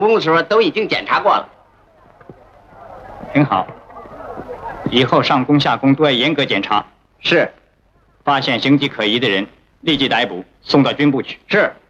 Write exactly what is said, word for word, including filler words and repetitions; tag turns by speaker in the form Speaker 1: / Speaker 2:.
Speaker 1: 公的时候都已经检查过了。
Speaker 2: 挺好。以后上工下工都要严格检查。
Speaker 1: 是。
Speaker 2: 发现形迹可疑的人，立即逮捕，送到军部去。
Speaker 1: 是。